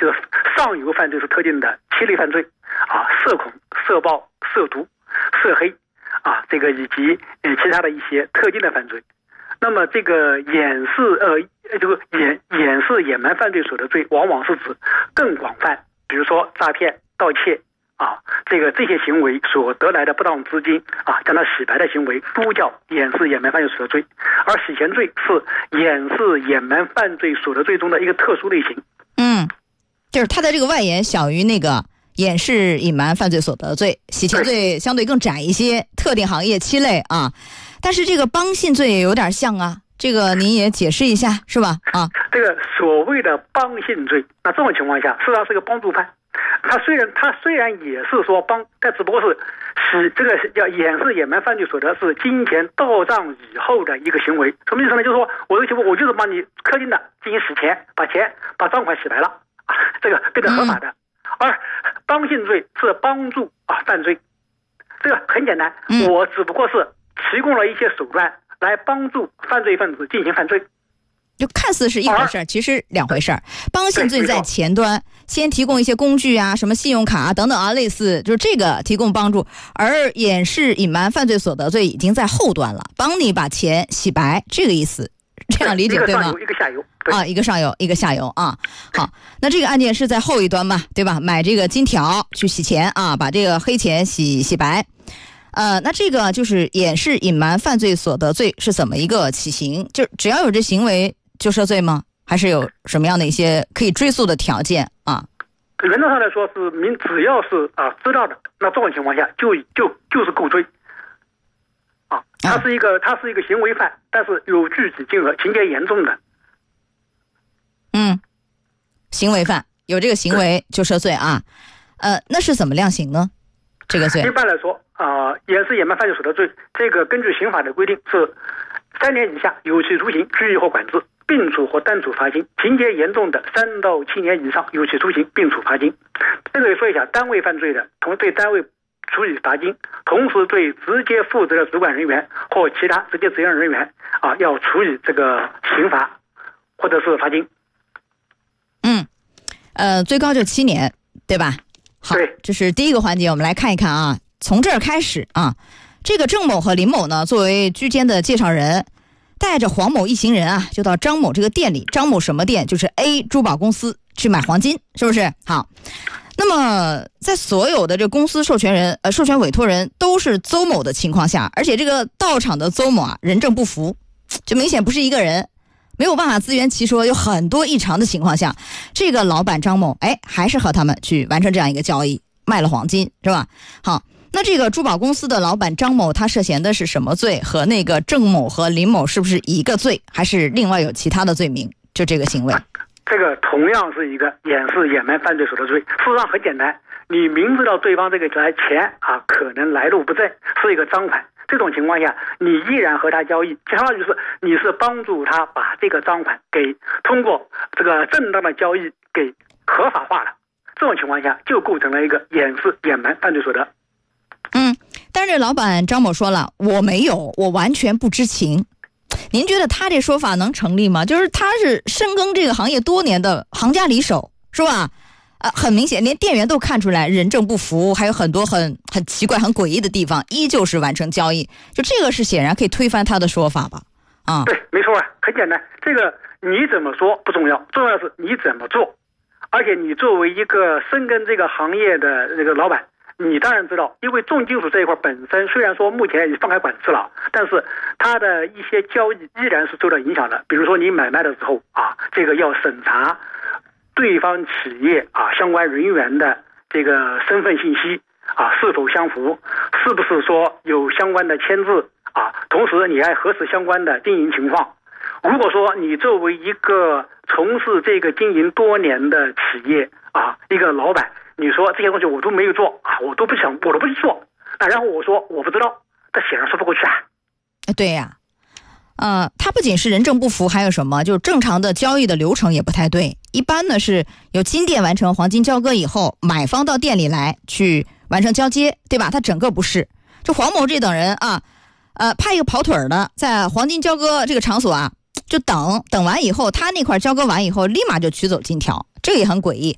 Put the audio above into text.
就是上游犯罪所特定的7类犯罪啊，涉恐、涉暴、涉毒、涉黑啊，这个以及其他的一些特定的犯罪。那么这个掩饰隐瞒犯罪所得罪，往往是指更广泛，比如说诈骗、盗窃啊，这些行为所得来的不当资金啊，将它洗白的行为，都叫掩饰隐瞒犯罪所得罪。而洗钱罪是掩饰隐瞒犯罪所得罪中的一个特殊类型。 就是它的这个外延小于那个掩饰隐瞒犯罪所得罪，洗钱罪相对更窄一些，特定行业7类啊。但是这个帮信罪也有点像啊，这个您也解释一下是吧？啊， 这个所谓的帮信罪，那这种情况下，事实上是个帮助犯。他虽然也是说帮，但只不过是这个叫掩饰隐瞒犯罪所得是金钱到账以后的一个行为。什么意思呢？就是说我这个行为我就是帮你氪金的进行洗钱，把账款洗白了啊，这个变成合法的。而帮信罪是帮助犯罪，这个很简单，我只不过是提供了一些手段来帮助犯罪分子进行犯罪， 就看似是一回事，其实两回事。帮信罪在前端，先提供一些工具啊，什么信用卡啊等等啊，类似就是这个提供帮助，而掩饰隐瞒犯罪所得罪已经在后端了，帮你把钱洗白，这个意思，这样理解对吗？ 一个下游啊，一个上游，一个下游啊。好，那这个案件是在后一端嘛，对吧？买这个金条去洗钱啊，把这个黑钱洗白。那这个就是掩饰隐瞒犯罪所得罪是怎么一个起刑？就只要有这行为就涉罪吗？还是有什么样的一些可以追溯的条件啊？ 原则上来说是只要是知道的，那这种情况下就是构罪啊。他是一个行为犯，但是有具体金额，情节严重的。行为犯有这个行为就涉罪啊。那是怎么量刑呢？这个罪一般来说掩饰隐瞒犯罪所得罪，这个根据刑法的规定是3年以下有期徒刑、拘役或管制，并处或单处罚金；情节严重的3到7年以上有期徒刑，并处罚金。这个也说一下，单位犯罪的对单位处以罚金，同时对直接负责的主管人员或其他直接责任人员要处以这个刑罚或者是罚金。 最高就7年，对吧？好， 对， 这是第一个环节，我们来看一看啊。从这儿开始啊，这个郑某和林某呢，作为居间的介绍人，带着黄某一行人啊，就到张某这个店里。张某什么店？就是 A 珠宝公司去买黄金，是不是？好，那么在所有的这公司授权委托人都是邹某的情况下，而且这个到场的邹某人证不符，就明显不是一个人，没有办法自圆其说，有很多异常的情况下，这个老板张某还是和他们去完成这样一个交易，卖了黄金，是吧？好，那这个珠宝公司的老板张某他涉嫌的是什么罪？和那个郑某和林某是不是一个罪，还是另外有其他的罪名？就这个行为， 这个同样是一个掩饰隐瞒犯罪所得罪。事实上很简单，你明知道对方这个钱可能来路不正，是一个赃款，这种情况下你依然和他交易，相当于是你是帮助他把这个赃款给通过这个正当的交易给合法化了，这种情况下就构成了一个掩饰隐瞒犯罪所得。 但是老板张某说了，我没有，我完全不知情。您觉得他这说法能成立吗？就是他是深耕这个行业多年的行家里手，是吧？很明显，连店员都看出来人证不符，还有很多很奇怪、很诡异的地方，依旧是完成交易。就这个是显然可以推翻他的说法吧？ 对，没错很简单。这个你怎么说不重要，重要的是你怎么做。而且你作为一个深耕这个行业的这个老板，你当然知道，因为重金属这一块本身虽然说目前已放开管制了，但是它的一些交易依然是受到影响的。比如说你买卖的时候这个要审查对方企业相关人员的这个身份信息是否相符，是不是说有相关的签字同时你还核实相关的经营情况。如果说你作为一个从事这个经营多年的企业一个老板，你说这些东西我都没有做我都不去做，然后我说我不知道，这显然说不过去对呀。他不仅是人证不符，还有什么？就是正常的交易的流程也不太对。一般呢是由金店完成黄金交割以后，买方到店里来去完成交接，对吧？他整个不是。就黄某这等人派一个跑腿的在黄金交割这个场所就等完以后，他那块交割完以后，立马就取走金条，这个也很诡异。